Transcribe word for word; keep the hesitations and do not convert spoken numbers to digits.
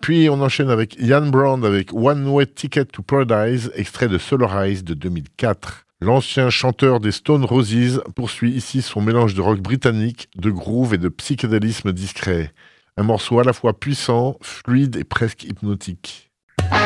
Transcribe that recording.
Puis on enchaîne avec Ian Brown avec One Way Ticket to Paradise, extrait de Solarize de deux mille quatre. L'ancien chanteur des Stone Roses poursuit ici son mélange de rock britannique, de groove et de psychédélisme discret. Un morceau à la fois puissant, fluide et presque hypnotique.